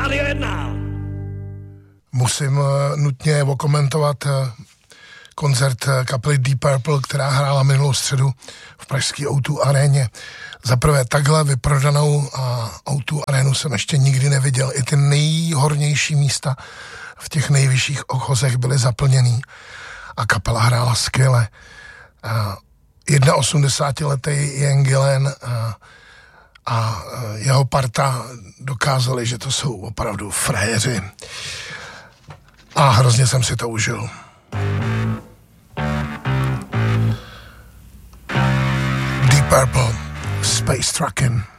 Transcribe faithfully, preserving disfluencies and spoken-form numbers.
Radio jedna. Musím nutně okomentovat koncert kapely Deep Purple, která hrála minulou středu v pražské ó dva aréně. Za prvé takhle vyprodanou a ó dva arénu jsem ještě nikdy neviděl. I ty nejhornější místa v těch nejvyšších ochozech byly zaplněný a kapela hrála skvěle. osmdesátiletý Ian Gillan a, a jeho parta dokázali, že to jsou opravdu frajeři. A hrozně jsem si to užil. Deep Purple, Space Truckin'.